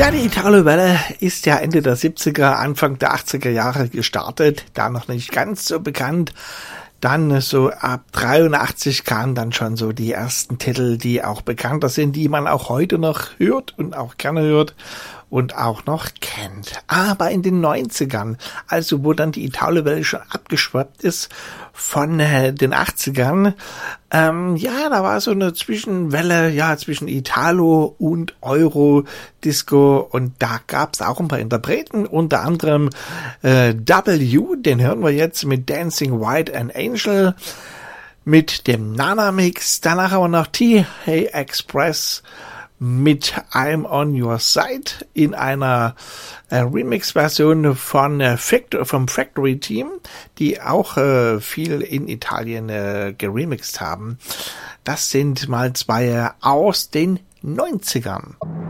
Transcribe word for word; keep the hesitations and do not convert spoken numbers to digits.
Ja, die Italo-Welle ist ja Ende der siebziger, Anfang der achtziger Jahre gestartet, da noch nicht ganz so bekannt. Dann so ab dreiundachtzig kamen dann schon so die ersten Titel, die auch bekannter sind, die man auch heute noch hört und auch gerne hört und auch noch kennt. Aber in den neunzigern, also wo dann die Italo-Welle schon abgeschwappt ist von äh, den achtzigern, ähm, ja, da war so eine Zwischenwelle, ja, zwischen Italo und Euro-Disco und da gab's auch ein paar Interpreten, unter anderem äh, W, den hören wir jetzt mit Dancing White and Angel, mit dem Nana-Mix, danach aber noch T-Hey Express mit I'm on Your Side in einer äh, Remix-Version von äh, Factor, vom Factory Team, die auch äh, viel in Italien äh, geremixed haben. Das sind mal zwei aus den neunzigern.